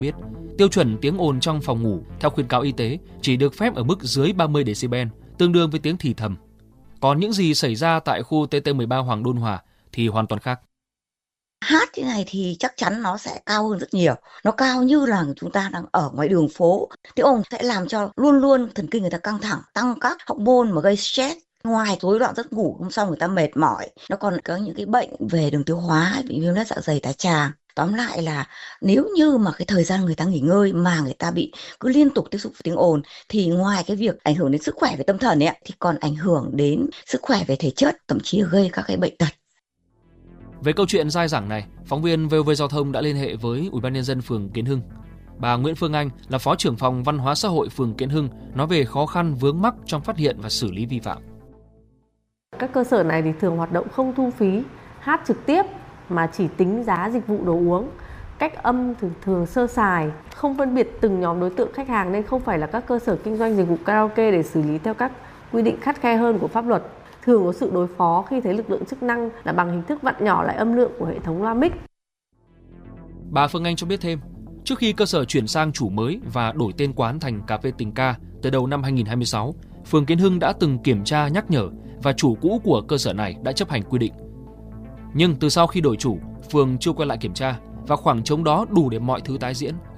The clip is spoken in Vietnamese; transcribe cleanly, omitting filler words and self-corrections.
biết, tiêu chuẩn tiếng ồn trong phòng ngủ theo khuyến cáo y tế chỉ được phép ở mức dưới 30 decibel, tương đương với tiếng thì thầm. Còn những gì xảy ra tại khu TT13 Hoàng Đôn Hòa thì hoàn toàn khác. Hát thế này thì chắc chắn nó sẽ cao hơn rất nhiều. Nó cao như là chúng ta đang ở ngoài đường phố. Tiếng ồn sẽ làm cho luôn luôn thần kinh người ta căng thẳng, tăng các hormone mà gây stress. Ngoài rối loạn giấc ngủ, hôm sau người ta mệt mỏi, nó còn có những cái bệnh về đường tiêu hóa, bị viêm loét dạ dày, tá tràng. Tóm lại là nếu như mà cái thời gian người ta nghỉ ngơi mà người ta bị cứ liên tục tiếp xúc với tiếng ồn thì ngoài cái việc ảnh hưởng đến sức khỏe về tâm thần ấy thì còn ảnh hưởng đến sức khỏe về thể chất, thậm chí là gây các cái bệnh tật. Về câu chuyện dai dẳng này, phóng viên VOV Giao thông đã liên hệ với Ủy ban nhân dân phường Kiến Hưng. Bà Nguyễn Phương Anh là Phó trưởng phòng Văn hóa xã hội phường Kiến Hưng nói về khó khăn vướng mắc trong phát hiện và xử lý vi phạm. Các cơ sở này thì thường hoạt động không thu phí hát trực tiếp mà chỉ tính giá dịch vụ đồ uống. Cách âm thường sơ sài, không phân biệt từng nhóm đối tượng khách hàng nên không phải là các cơ sở kinh doanh dịch vụ karaoke để xử lý theo các quy định khắt khe hơn của pháp luật. Thường có sự đối phó khi thấy lực lượng chức năng là bằng hình thức vặn nhỏ lại âm lượng của hệ thống loa mic. Bà Phương Anh cho biết thêm, trước khi cơ sở chuyển sang chủ mới và đổi tên quán thành Cà phê Tình Ca từ đầu năm 2026, phường Kiến Hưng đã từng kiểm tra nhắc nhở và chủ cũ của cơ sở này đã chấp hành quy định. Nhưng từ sau khi đổi chủ, phường chưa quay lại kiểm tra và khoảng trống đó đủ để mọi thứ tái diễn.